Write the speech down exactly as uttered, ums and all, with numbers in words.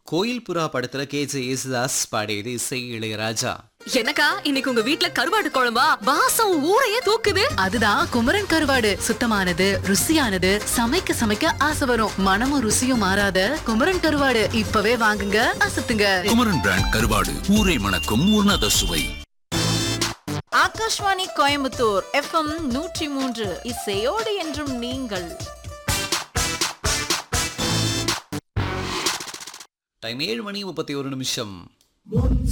கோயில் புறா படத்துல கே ஜே யேசுதாஸ் பாடியது இசை இளையராஜா. எனக்கா இன்னைக்கு உங்க வீட்ல கருவாடு குழம்பா? வாசம் ஊரையே தூக்குது. அதுதான் குமரன் கருவாடு. சுத்தமானது, ருசியானது, சமைக்க சமைக்க ஆசை வரும். மனமும் ருசியும் மாறாத குமரன் கருவாடு இப்பவே வாங்குங்க, அசத்துங்க. குமரன் பிராண்ட் கருவாடு, ஊரை மணக்கும் உன்னத சுவை. ஆகாஷ்வாணி கோயம்புத்தூர் எஃப்எம் நூற்றி மூன்று இசையோடு என்றும் நீங்கள். டைம் ஏழு மணி முப்பத்தி ஒரு நிமிஷம்.